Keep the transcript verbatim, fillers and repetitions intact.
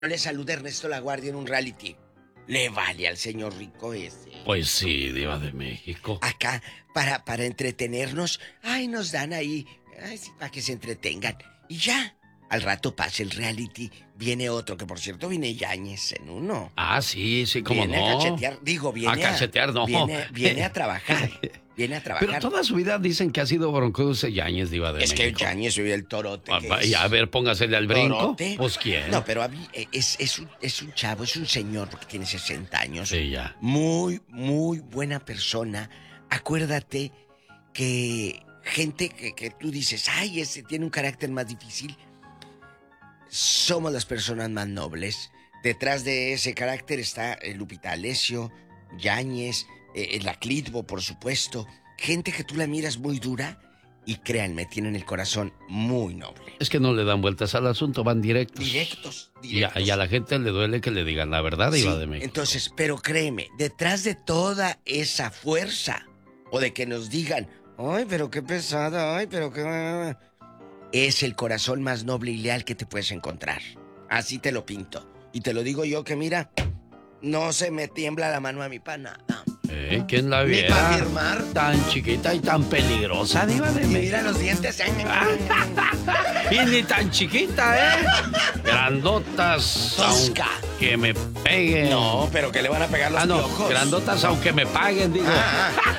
no le saluda Ernesto Laguardia en un reality. Le vale al señor rico ese. Pues sí, diva de México. Acá, para, para entretenernos, ay, nos dan ahí, ay, sí, para que se entretengan. Y ya, al rato pasa el reality, viene otro, que por cierto viene Yáñez en uno. Ah, sí, sí, cómo viene no. a cachetear, digo, viene a... cachetear, no. Viene, viene a trabajar, viene a trabajar. Pero toda su vida dicen que ha sido broncudo Yáñez, diva de es México. Es que Yáñez soy el torote. Ah, es... Y a ver, póngasele al brinco. ¿Torote? Pues quién. No, pero a mí es, es, un, es un chavo, es un señor, porque tiene sesenta años. Sí, ya. Muy, muy buena persona. Acuérdate que gente que, que tú dices, ay, ese tiene un carácter más difícil. Somos las personas más nobles. Detrás de ese carácter está eh, Lupita Alessio, Yáñez, eh, la Clitbo, por supuesto. Gente que tú la miras muy dura y créanme, tienen el corazón muy noble. Es que no le dan vueltas al asunto, van directos. Directos, directos. Y a, y a la gente le duele que le digan la verdad, diva sí, de México. Entonces, pero créeme, detrás de toda esa fuerza, o de que nos digan, ay, pero qué pesada, ay, pero qué... es el corazón más noble y leal que te puedes encontrar. Así te lo pinto. Y te lo digo yo que mira, no se me tiembla la mano a mi pana. ¿Eh? ¿Quién la Ni viera? para firmar. Tan chiquita y tan peligrosa, diva de Y México. mira los dientes. Y ni tan chiquita, ¿eh? Grandotas. Tosca. Aunque me peguen. No, pero que le van a pegar los Ah, no. piojos. Grandotas aunque me paguen, digo. Ah, ah.